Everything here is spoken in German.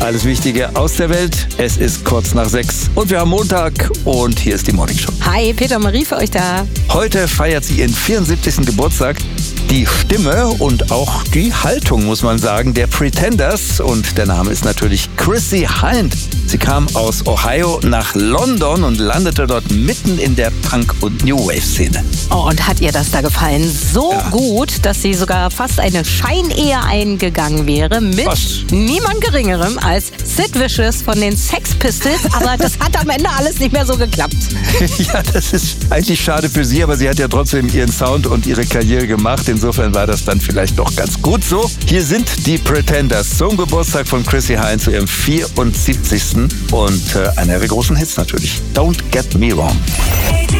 Alles Wichtige aus der Welt. Es ist kurz nach 6 und wir haben Montag und hier ist die Morning Show. Hi, Peter Marie für euch da. Heute feiert sie ihren 74. Geburtstag. Die Stimme und auch die Haltung, muss man sagen, der Pretenders. Und der Name ist natürlich Chrissie Hynde. Sie kam aus Ohio nach London und landete dort mitten in der Punk- und New Wave-Szene. Oh, und hat ihr das da gefallen? So gut, dass sie sogar fast eine Scheinehe eingegangen wäre mit niemand Geringerem als Sid Vicious von den Sex Pistols. Aber das hat am Ende alles nicht mehr so geklappt. Ja, das ist eigentlich schade für sie, aber sie hat ja trotzdem ihren Sound und ihre Karriere gemacht. Insofern war das dann vielleicht doch ganz gut so. Hier sind die Pretenders zum Geburtstag von Chrissie Hynde zu ihrem 74. Und einer ihrer großen Hits natürlich. Don't Get Me Wrong.